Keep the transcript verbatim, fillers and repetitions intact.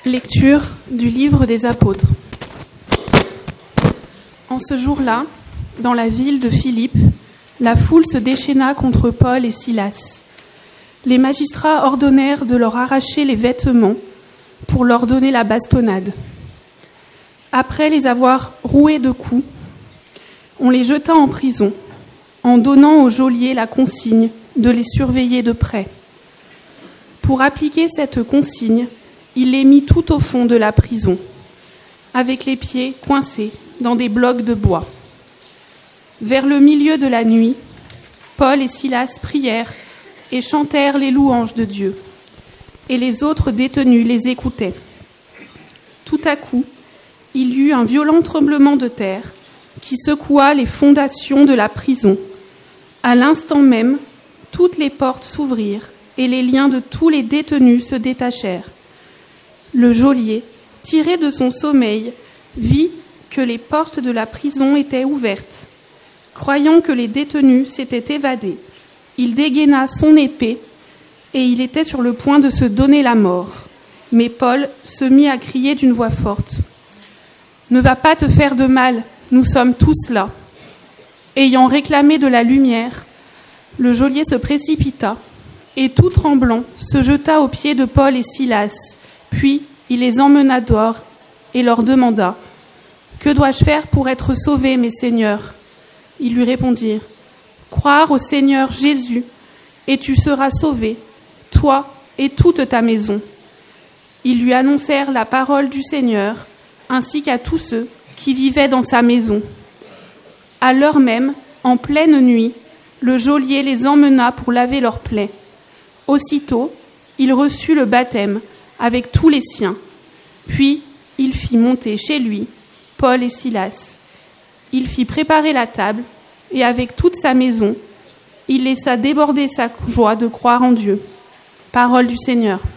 Lecture du livre des apôtres. En ce jour-là, dans la ville de Philippe, la foule se déchaîna contre Paul et Silas. Les magistrats ordonnèrent de leur arracher les vêtements pour leur donner la bastonnade. Après les avoir roués de coups, on les jeta en prison, en donnant au geôlier la consigne de les surveiller de près. Pour appliquer cette consigne, il les mit tout au fond de la prison, avec les pieds coincés dans des blocs de bois. Vers le milieu de la nuit, Paul et Silas prièrent et chantèrent les louanges de Dieu, et les autres détenus les écoutaient. Tout à coup, il y eut un violent tremblement de terre qui secoua les fondations de la prison. À l'instant même, toutes les portes s'ouvrirent et les liens de tous les détenus se détachèrent. Le geôlier, tiré de son sommeil, vit que les portes de la prison étaient ouvertes. Croyant que les détenus s'étaient évadés, il dégaina son épée et il était sur le point de se donner la mort. Mais Paul se mit à crier d'une voix forte : « Ne va pas te faire de mal, nous sommes tous là. » Ayant réclamé de la lumière, le geôlier se précipita et, tout tremblant, se jeta aux pieds de Paul et Silas. Puis il les emmena dehors et leur demanda : « Que dois-je faire pour être sauvé, mes seigneurs ?» Ils lui répondirent : « Croire au Seigneur Jésus, et tu seras sauvé, toi et toute ta maison. » Ils lui annoncèrent la parole du Seigneur, ainsi qu'à tous ceux qui vivaient dans sa maison. À l'heure même, en pleine nuit, le geôlier les emmena pour laver leurs plaies. Aussitôt, il reçut le baptême avec tous les siens. Puis, il fit monter chez lui Paul et Silas. Il fit préparer la table, et avec toute sa maison, il laissa déborder sa joie de croire en Dieu. Parole du Seigneur.